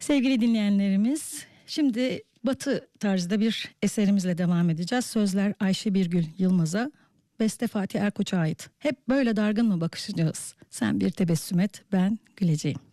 Sevgili dinleyenlerimiz, şimdi Batı tarzda bir eserimizle devam edeceğiz. Sözler Ayşe Birgül Yılmaz'a, beste Fatih Erkoç'a ait. Hep böyle dargın mı bakışacağız? Sen bir tebessüm et, ben güleceğim.